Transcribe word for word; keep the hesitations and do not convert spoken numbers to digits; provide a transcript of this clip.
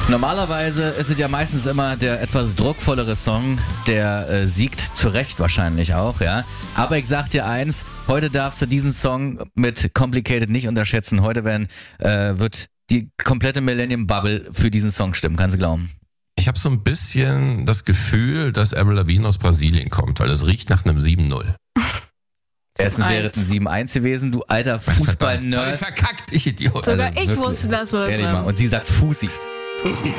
Normalerweise ist es ja meistens immer der etwas druckvollere Song, der äh, siegt, zu Recht wahrscheinlich auch, ja. Aber ich sag dir eins, heute darfst du diesen Song mit Complicated nicht unterschätzen. Heute werden, äh, wird die komplette Millennium Bubble für diesen Song stimmen, kannst du glauben. Ich habe so ein bisschen das Gefühl, dass Avril Lavigne aus Brasilien kommt, weil es riecht nach einem sieben null. Erstens wäre es ein sieben eins gewesen, du alter Fußball-Nerd. Verkackt, ich Idiot. Sogar Also ich wirklich. wusste das wohl. Ehrlich mal. Und sie sagt Fusi. Fusi.